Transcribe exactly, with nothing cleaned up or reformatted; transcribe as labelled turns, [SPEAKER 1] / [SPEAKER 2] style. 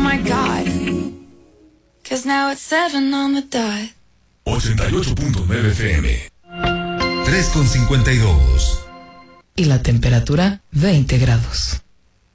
[SPEAKER 1] my God. Cause now it's seven on the dot.
[SPEAKER 2] ochenta y ocho punto nueve F M. tres con cincuenta y dos.
[SPEAKER 3] Y la temperatura veinte grados.